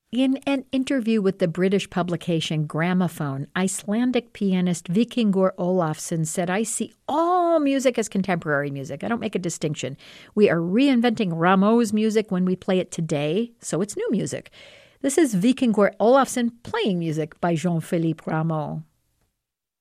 In an interview with the British publication Gramophone, Icelandic pianist Vikingur Olafsson said, "I see all music as contemporary music. I don't make a distinction. We are reinventing Rameau's music when we play it today, so it's new music." This is Vikingur Olafsson playing music by Jean-Philippe Rameau.